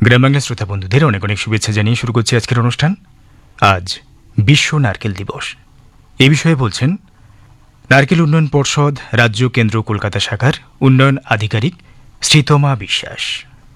গ্রাম বাংলা শ্রোতা বন্ধুদের অনেক অনেক শুভেচ্ছা জানিয়ে শুরু করছি আজকের অনুষ্ঠান। আজ বিশ্ব নারকেল দিবস। এই বিষয়ে বলছেন নারকেল উন্নয়ন পর্ষদ রাজ্য কেন্দ্র কলকাতা শাখার উন্নয়ন আধিকারিক শ্রীতমা বিশ্বাস।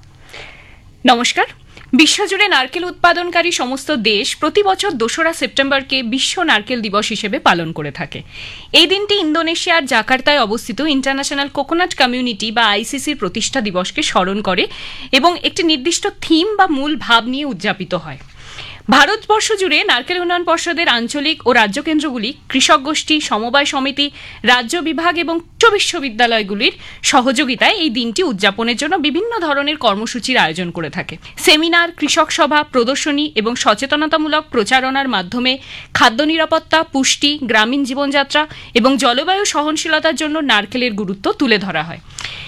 নমস্কার। বিশ্বজুড়ে নারকেল উৎপাদনকারী সমস্ত দেশ প্রতি বছর 2রা সেপ্টেম্বরকে বিশ্ব নারকেল দিবস হিসেবে পালন করে থাকে। এই দিনটি ইন্দোনেশিয়ার জাকার্তায় অবস্থিত ইন্টারন্যাশনাল কোকোনাট কমিউনিটি বা আইসিসির প্রতিষ্ঠা দিবসকে স্মরণ করে এবং একটি নির্দিষ্ট থিম বা মূল ভাব নিয়ে উদযাপিত হয়। ভারতবর্ষ জুড়ে নারকেল উন্নয়ন পর্ষদের আঞ্চলিক ও রাজ্য কেন্দ্রগুলি কৃষক গোষ্ঠী, সমবায় সমিতি, রাজ্য বিভাগ এবং উচ্চ বিশ্ববিদ্যালয়গুলির সহযোগিতায় এই দিনটি উদযাপনের জন্য বিভিন্ন ধরনের কর্মসূচির আয়োজন করে থাকে। সেমিনার, কৃষক সভা, প্রদর্শনী এবং সচেতনতামূলক প্রচারণার মাধ্যমে খাদ্য নিরাপত্তা, পুষ্টি, গ্রামীণ জীবনযাত্রা এবং জলবায়ু সহনশীলতার জন্য নারকেলের গুরুত্ব তুলে ধরা হয়।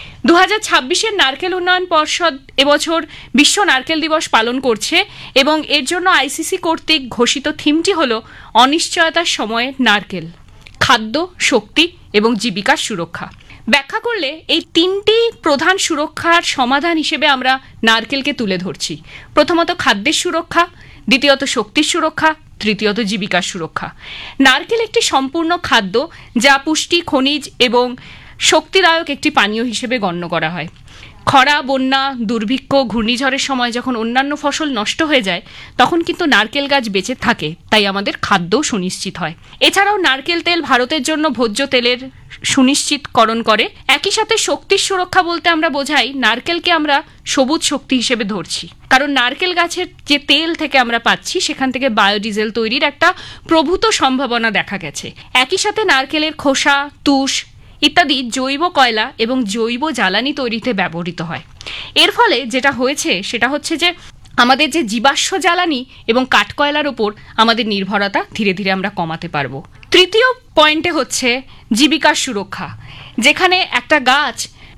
2026-এর নারকেল উন্নয়ন পর্ষদ এবছর বিশ্ব নারকেল দিবস পালন করছে এবং এর জন্য আইসিসি কর্তৃক ঘোষিত থিমটি হল অনিশ্চয়তার সময়ে নারকেল, খাদ্য, শক্তি এবং জীবিকার সুরক্ষা। ব্যাখ্যা করলে এই তিনটি প্রধান সুরক্ষার সমাধান হিসেবে আমরা নারকেলকে তুলে ধরছি। প্রথমত খাদ্যের সুরক্ষা, দ্বিতীয়ত শক্তির সুরক্ষা, তৃতীয়ত জীবিকার সুরক্ষা। নারকেল একটি সম্পূর্ণ খাদ্য যা পুষ্টি, খনিজ এবং শক্তিদায়ক একটি পানীয় হিসেবে গণ্য করা হয়। খরা, বন্যা, দুর্ভিক্ষ, ঘূর্ণিঝড়ের সময় যখন অন্যান্য ফসল নষ্ট হয়ে যায় তখন কিন্তু নারকেল গাছ বেঁচে থাকে, তাই আমাদের খাদ্যও সুনিশ্চিত হয়। এছাড়াও নারকেল তেল ভারতের জন্য ভোজ্য তেলের সুনিশ্চিতকরণ করে। একই সাথে শক্তির সুরক্ষা বলতে আমরা বোঝাই নারকেলকে আমরা সবুজ শক্তি হিসেবে ধরছি, কারণ নারকেল গাছের যে তেল থেকে আমরা পাচ্ছি সেখান থেকে বায়োডিজেল তৈরির একটা প্রভূত সম্ভাবনা দেখা গেছে। একই সাথে নারকেলের খোসা, তুষ ইত্যাদি জৈব কয়লা এবং জৈব জ্বালানি তৈরিতে ব্যবহৃত হয়। এর ফলে যেটা হয়েছে সেটা হচ্ছে যে আমাদের যে জীবাশ্ম জ্বালানি এবং কাঠকয়লার ওপর আমাদের নির্ভরতা ধীরে ধীরে আমরা কমাতে পারবো। তৃতীয় পয়েন্টে হচ্ছে জীবিকার সুরক্ষা, যেখানে একটা গাছ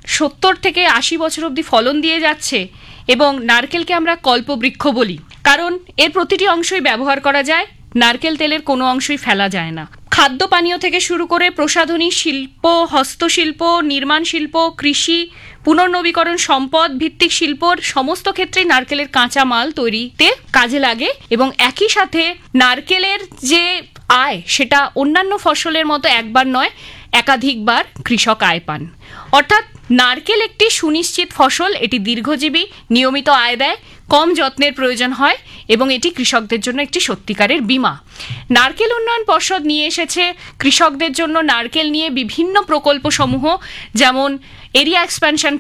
70 থেকে 80 বছর অবধি ফলন দিয়ে যাচ্ছে এবং নারকেলকে আমরা কল্পবৃক্ষ বলি, কারণ এর প্রতিটি অংশই ব্যবহার করা যায়, নারকেল তেলের কোনো অংশই ফেলা যায় না। খাদ্য পানীয় থেকে শুরু করে প্রসাধনী শিল্প, হস্তশিল্প, নির্মাণ শিল্প, কৃষি, পুনর্নবীকরণ সম্পদ ভিত্তিক শিল্পর সমস্ত ক্ষেত্রেই নারকেলের কাঁচা মাল তৈরিতে কাজে লাগে এবং একই সাথে নারকেলের যে আয় সেটা অন্যান্য ফসলের মতো একবার নয়, একাধিকবার কৃষক আয় পান। অর্থাৎ নারকেল একটি সুনিশ্চিত ফসল, এটি দীর্ঘজীবী, নিয়মিত আয় দেয়, কম যত্নের প্রয়োজন হয় এবং এটি কৃষকদের জন্য একটি সত্যিকারের বীমা। নারকেল উন্নয়ন পর্ষদ নিয়ে এসেছে কৃষকদের জন্য নারকেল নিয়ে বিভিন্ন প্রকল্প সমূহ, যেমন এরিয়া এক্সপ্যানশন